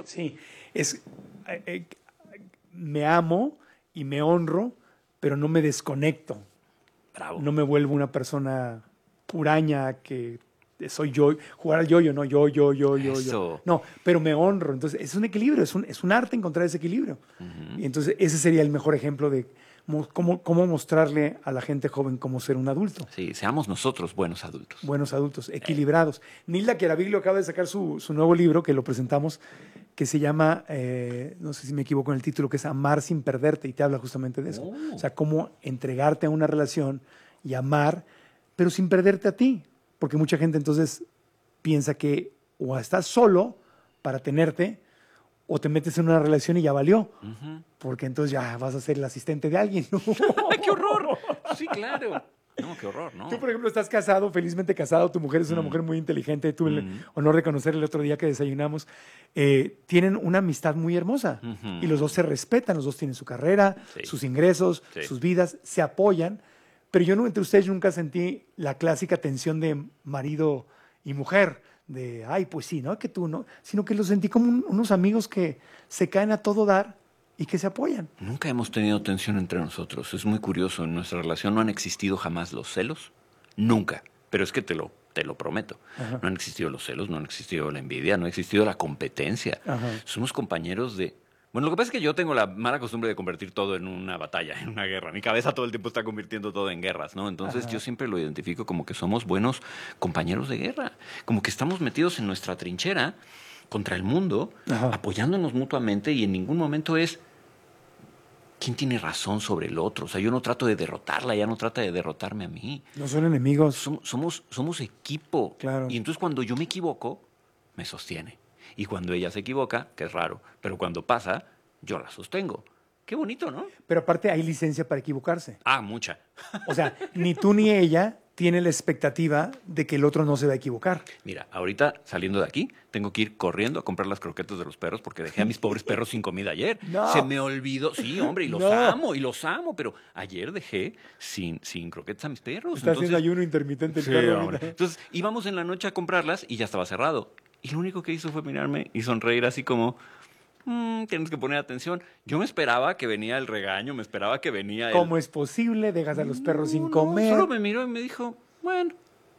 Sí, es, eh, eh, me amo y me honro, pero no me desconecto. Bravo. No me vuelvo una persona huraña que soy yo, jugar al yo-yo, no, yo. Eso. No, pero me honro. Entonces, es un equilibrio, es un arte encontrar ese equilibrio. Y entonces, ese sería el mejor ejemplo de cómo mostrarle a la gente joven cómo ser un adulto. Sí, seamos nosotros buenos adultos. Buenos adultos, equilibrados. Nilda Chiaraviglio acaba de sacar su nuevo libro, que lo presentamos, que se llama, no sé si me equivoco en el título, que es Amar sin perderte, y te habla justamente de eso. Oh. O sea, cómo entregarte a una relación y amar, pero sin perderte a ti. Porque mucha gente entonces piensa que o estás solo para tenerte, o te metes en una relación y ya valió. Porque entonces ya vas a ser el asistente de alguien. ¡Ay, qué horror! Sí, claro. No, qué horror, ¿no? Tú, por ejemplo, estás casado, felizmente casado, tu mujer es una mujer muy inteligente, tuve el honor de conocer el otro día que desayunamos. Tienen una amistad muy hermosa y los dos se respetan, los dos tienen su carrera, Sí. sus ingresos, Sí. sus vidas, se apoyan, pero yo entre ustedes nunca sentí la clásica tensión de marido y mujer, de, ay, pues sí, ¿no? Que tú, ¿no? Sino que los sentí como unos amigos que se caen a todo dar y que se apoyan. Nunca hemos tenido tensión entre nosotros. Es muy curioso. En nuestra relación no han existido jamás los celos. Nunca. Pero es que te lo prometo. Ajá. No han existido los celos, no han existido la envidia, no ha existido la competencia. Ajá. Somos compañeros de... Bueno, lo que pasa es que yo tengo la mala costumbre de convertir todo en una batalla, en una guerra. Mi cabeza todo el tiempo está convirtiendo todo en guerras, ¿no? Entonces Ajá. yo siempre lo identifico como que somos buenos compañeros de guerra. Como que estamos metidos en nuestra trinchera contra el mundo, Ajá. apoyándonos mutuamente y en ningún momento es... ¿Quién tiene razón sobre el otro? O sea, yo no trato de derrotarla, ella no trata de derrotarme a mí. No son enemigos. Somos equipo. Claro. Y entonces cuando yo me equivoco, me sostiene. Y cuando ella se equivoca, que es raro, pero cuando pasa, yo la sostengo. Qué bonito, ¿no? Pero aparte hay licencia para equivocarse. Ah, mucha. O sea, ni tú ni ella tienen la expectativa de que el otro no se va a equivocar. Mira, ahorita saliendo de aquí, tengo que ir corriendo a comprar las croquetas de los perros porque dejé a mis pobres perros sin comida ayer. No. Se me olvidó. Sí, hombre, y los No. amo, pero ayer dejé sin croquetas a mis perros. Está haciendo ayuno intermitente el Sí, perro hombre. ahorita. Entonces íbamos en la noche a comprarlas y ya estaba cerrado. Y lo único que hizo fue mirarme y sonreír así como, tienes que poner atención. Yo me esperaba que venía el regaño, me esperaba que venía el... ¿Cómo es posible? Dejas a los perros sin No, comer. solo me miró y me dijo, bueno,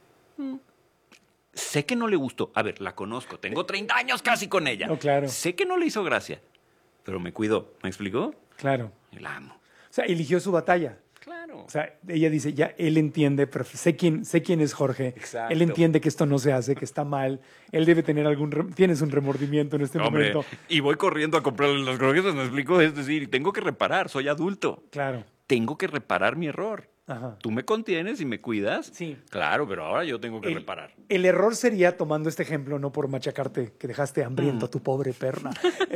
sé que no le gustó. A ver, la conozco, tengo 30 años casi con ella. No, claro. Sé que no le hizo gracia, pero me cuidó. ¿Me explicó? Claro. Y la amo. O sea, eligió su batalla. Claro. O sea, ella dice, ya, él entiende, sé quién es Jorge. Exacto. Él entiende que esto no se hace, que está mal. Él debe tener tienes un remordimiento en este Hombre, momento. y voy corriendo a comprarle las croquetas, me explico, es decir, tengo que reparar, soy adulto. Claro. Tengo que reparar mi error. Ajá. Tú me contienes y me cuidas. Sí. Claro, pero ahora yo tengo que El, reparar. el error sería, tomando este ejemplo, no por machacarte, que dejaste hambriento a tu pobre perna.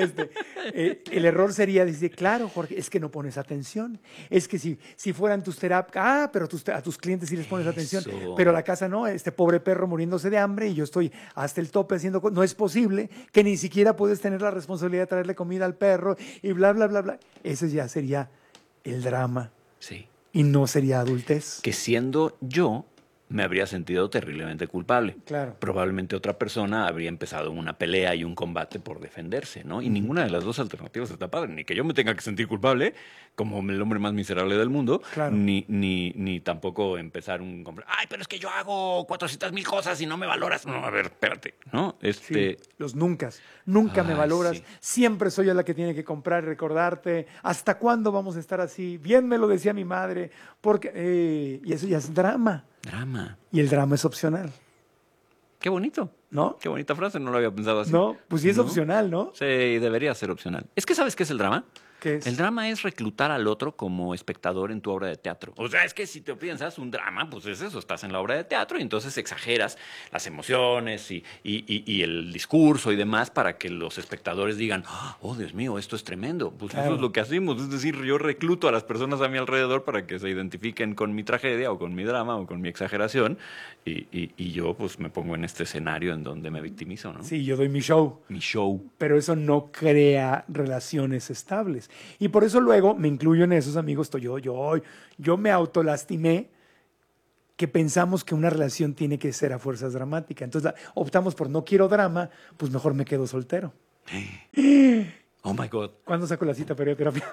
El error sería decir, claro, Jorge, es que no pones atención. Es que si fueran tus terapias, pero a tus clientes sí les pones atención. Eso. Pero a la casa no, este pobre perro muriéndose de hambre y yo estoy hasta el tope haciendo cosas. No es posible que ni siquiera puedes tener la responsabilidad de traerle comida al perro y bla, bla, bla, bla. Ese ya sería el drama Sí. y no sería adultez. Que siendo yo, me habría sentido terriblemente culpable. Claro. Probablemente otra persona habría empezado una pelea y un combate por defenderse, ¿no? Y ninguna de las dos alternativas está padre. Ni que yo me tenga que sentir culpable, como el hombre más miserable del mundo, Claro. ni tampoco empezar un... Ay, pero es que yo hago 400,000 cosas y no me valoras. No, a ver, espérate, ¿no? Sí, los nunca me Ay, valoras, sí. siempre soy yo la que tiene que comprar y recordarte, ¿hasta cuándo vamos a estar así? Bien me lo decía mi madre, porque y eso ya es drama, Drama. y el drama es opcional, Qué bonito. ¿no? Qué bonita frase, no lo había pensado así. No, pues sí es ¿No? opcional, ¿no? Sí, debería ser opcional. Es que ¿sabes qué es el drama? ¿Qué es? El drama es reclutar al otro como espectador en tu obra de teatro. O sea, es que si te piensas un drama, pues es eso, estás en la obra de teatro y entonces exageras las emociones y el discurso y demás para que los espectadores digan, oh, Dios mío, esto es tremendo. Pues Claro. eso es lo que hacemos. Es decir, yo recluto a las personas a mi alrededor para que se identifiquen con mi tragedia o con mi drama o con mi exageración y yo pues me pongo en este escenario en donde me victimizo, ¿no? Sí, yo doy mi show, Mi show. pero eso no crea relaciones estables. Y por eso luego me incluyo en esos amigos, yo me autolastimé que pensamos que una relación tiene que ser a fuerzas dramática. Entonces optamos por no quiero drama, pues mejor me quedo soltero. Oh my God. ¿Cuándo saco la cita para ir a terapia?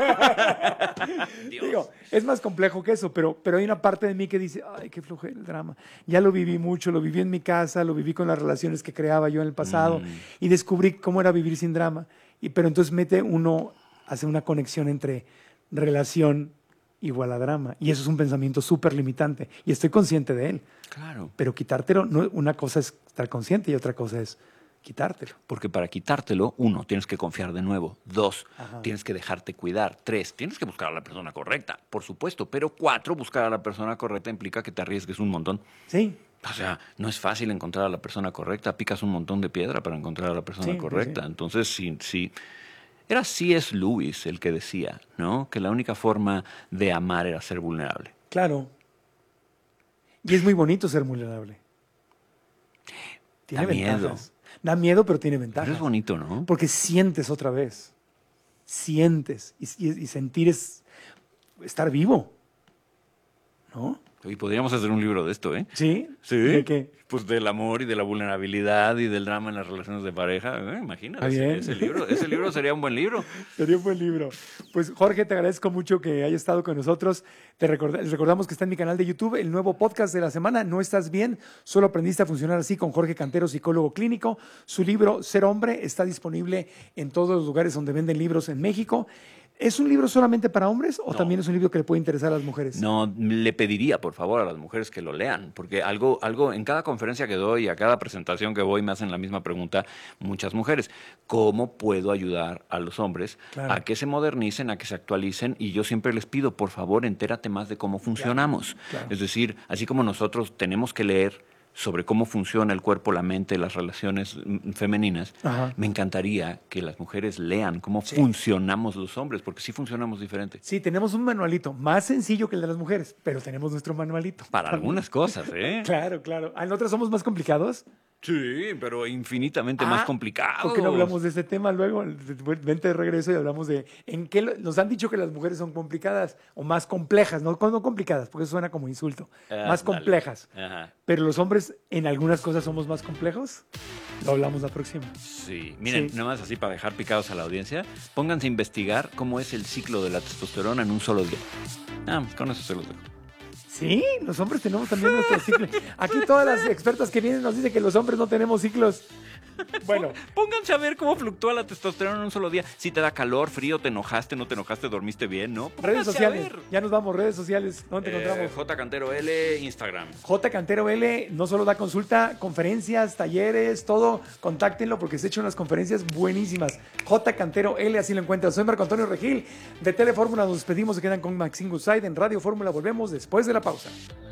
Dios. Digo, es más complejo que eso, pero hay una parte de mí que dice, ay, qué flojera el drama. Ya lo viví mucho, lo viví en mi casa, lo viví con las relaciones que creaba yo en el pasado y descubrí cómo era vivir sin drama. Pero entonces hace una conexión entre relación igual a drama. Y eso es un pensamiento súper limitante. Y estoy consciente de él. Claro. Pero quitártelo, una cosa es estar consciente y otra cosa es quitártelo. Porque para quitártelo, 1, tienes que confiar de nuevo. 2, tienes que dejarte cuidar. 3, tienes que buscar a la persona correcta, por supuesto. Pero 4, buscar a la persona correcta implica que te arriesgues un montón. Sí. O sea, no es fácil encontrar a la persona correcta. Picas un montón de piedra para encontrar a la persona correcta. Sí. Entonces, sí. Era C.S. Lewis el que decía, ¿no? Que la única forma de amar era ser vulnerable. Claro. Y es muy bonito ser vulnerable. Tiene ventajas. Da miedo, pero tiene ventajas. Pero es bonito, ¿no? Porque sientes otra vez. Sientes. Y sentir es estar vivo. ¿No? Y podríamos hacer un libro de esto, ¿eh? ¿Sí? ¿Sí? ¿De qué? Pues del amor y de la vulnerabilidad y del drama en las relaciones de pareja. Imagínate, ese libro sería un buen libro. Sería un buen libro. Pues Jorge, te agradezco mucho que hayas estado con nosotros. Les recordamos que está en mi canal de YouTube el nuevo podcast de la semana, No Estás Bien, Solo Aprendiste a Funcionar Así, con Jorge Cantero, psicólogo clínico. Su libro, Ser Hombre, está disponible en todos los lugares donde venden libros en México. ¿Es un libro solamente para hombres o también es un libro que le puede interesar a las mujeres? No, le pediría, por favor, a las mujeres que lo lean, porque algo en cada conferencia que doy, a cada presentación que voy, me hacen la misma pregunta muchas mujeres. ¿Cómo puedo ayudar a los hombres a que se modernicen, a que se actualicen? Y yo siempre les pido, por favor, entérate más de cómo funcionamos. Claro. Es decir, así como nosotros tenemos que leer sobre cómo funciona el cuerpo, la mente, las relaciones femeninas, me encantaría que las mujeres lean cómo funcionamos los hombres, porque sí funcionamos diferente. Sí, tenemos un manualito más sencillo que el de las mujeres, pero tenemos nuestro manualito. Para algunas cosas, ¿eh? Claro. ¿Nosotros somos más complicados? Sí, pero infinitamente más complicados. ¿Por qué no hablamos de este tema luego? Vente de regreso y hablamos de en qué nos han dicho que las mujeres son complicadas o más complejas, no complicadas, porque eso suena como insulto, más complejas. Pero los hombres en algunas cosas somos más complejos. Lo hablamos la próxima. Sí, miren, nada más así para dejar picados a la audiencia, pónganse a investigar cómo es el ciclo de la testosterona en un solo día. Con eso se los dejo. Sí, los hombres tenemos también nuestros ciclos. Aquí todas las expertas que vienen nos dicen que los hombres no tenemos ciclos. Bueno, pónganse a ver cómo fluctúa la testosterona en un solo día. Si te da calor, frío, te enojaste, no te enojaste, dormiste bien, ¿no? Redes sociales. Ya nos vamos, redes sociales. ¿Dónde te encontramos? J Cantero L, Instagram. J Cantero L no solo da consulta, conferencias, talleres, todo. Contáctenlo porque se echan unas conferencias buenísimas. J Cantero L, así lo encuentras. Soy Marco Antonio Regil de Telefórmula. Nos despedimos, se quedan con Maxine Goodside en Radio Fórmula. Volvemos después de la pausa.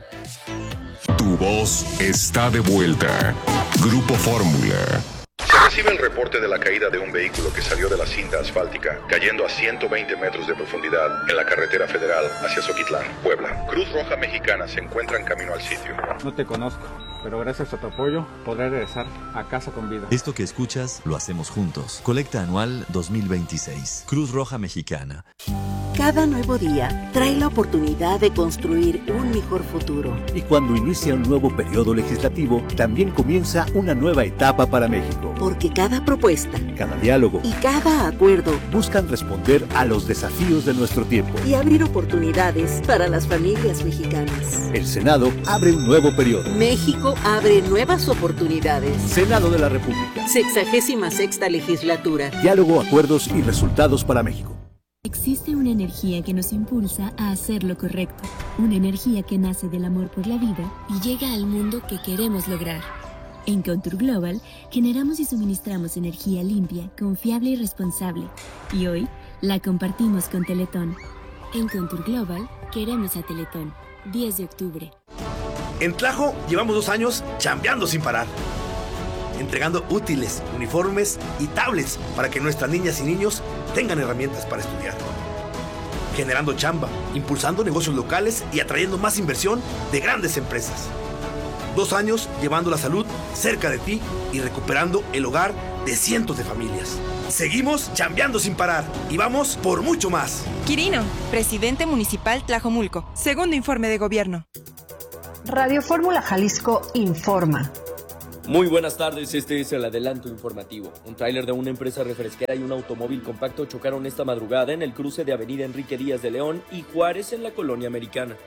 Tu voz está de vuelta. Grupo Fórmula. Se recibe el reporte de la caída de un vehículo que salió de la cinta asfáltica, cayendo a 120 metros de profundidad en la carretera federal hacia Zoquitlán, Puebla. Cruz Roja Mexicana se encuentra en camino al sitio. No te conozco, pero gracias a tu apoyo podré regresar a casa con vida. Esto que escuchas lo hacemos juntos. Colecta Anual 2026. Cruz Roja Mexicana. Cada nuevo día trae la oportunidad de construir un mejor futuro. Y cuando inicia un nuevo periodo legislativo, también comienza una nueva etapa para México. Porque cada propuesta, cada diálogo y cada acuerdo buscan responder a los desafíos de nuestro tiempo y abrir oportunidades para las familias mexicanas. El Senado abre un nuevo periodo. México abre nuevas oportunidades. Senado de la República. 66ª legislatura. Diálogo, acuerdos y resultados para México. Existe una energía que nos impulsa a hacer lo correcto. Una energía que nace del amor por la vida y llega al mundo que queremos lograr. En Contour Global generamos y suministramos energía limpia, confiable y responsable. Y hoy la compartimos con Teletón. En Contour Global queremos a Teletón. 10 de octubre. En Tlajo llevamos 2 años chambeando sin parar. Entregando útiles, uniformes y tablets para que nuestras niñas y niños tengan herramientas para estudiar. Generando chamba, impulsando negocios locales y atrayendo más inversión de grandes empresas. 2 años llevando la salud cerca de ti y recuperando el hogar de cientos de familias. Seguimos chambeando sin parar y vamos por mucho más. Quirino, presidente municipal Tlajomulco. Segundo informe de gobierno. Radio Fórmula Jalisco informa. Muy buenas tardes, este es el adelanto informativo. Un tráiler de una empresa refresquera y un automóvil compacto chocaron esta madrugada en el cruce de Avenida Enrique Díaz de León y Juárez en la Colonia Americana.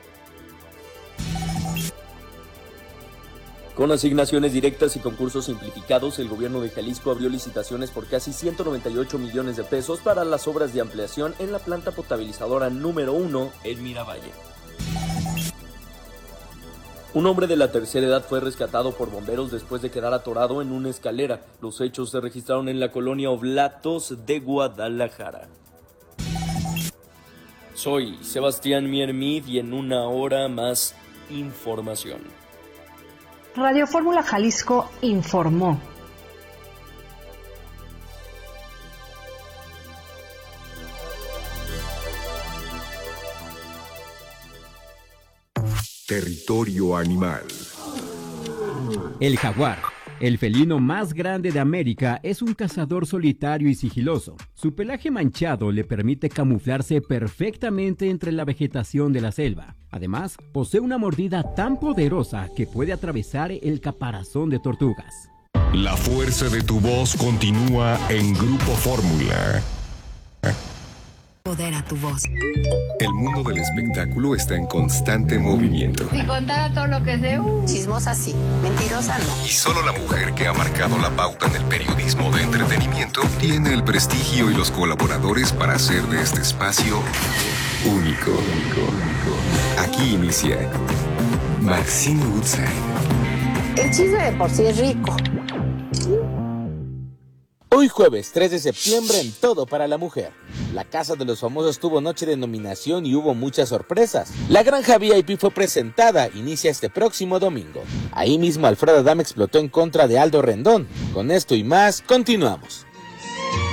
Con asignaciones directas y concursos simplificados, el gobierno de Jalisco abrió licitaciones por casi 198 millones de pesos para las obras de ampliación en la planta potabilizadora número 1 en Miravalle. Un hombre de la tercera edad fue rescatado por bomberos después de quedar atorado en una escalera. Los hechos se registraron en la colonia Oblatos de Guadalajara. Soy Sebastián Miermid y en una hora más información. Radio Fórmula Jalisco informó. Territorio animal. El jaguar, el felino más grande de América, es un cazador solitario y sigiloso. Su pelaje manchado le permite camuflarse perfectamente entre la vegetación de la selva. Además, posee una mordida tan poderosa que puede atravesar el caparazón de tortugas. La fuerza de tu voz continúa en Grupo Fórmula. Poder a tu voz. El mundo del espectáculo está en constante movimiento. Si contara todo lo que sé, chismosa sí, mentirosa no. Y solo la mujer que ha marcado la pauta en el periodismo de entretenimiento tiene el prestigio y los colaboradores para hacer de este espacio único. Aquí inicia Maxine Woodside. El chisme de por sí es rico. Hoy jueves 3 de septiembre en Todo para la Mujer. La Casa de los Famosos tuvo noche de nominación y hubo muchas sorpresas. La Granja VIP fue presentada, inicia este próximo domingo. Ahí mismo Alfredo Adame explotó en contra de Aldo Rendón. Con esto y más, continuamos.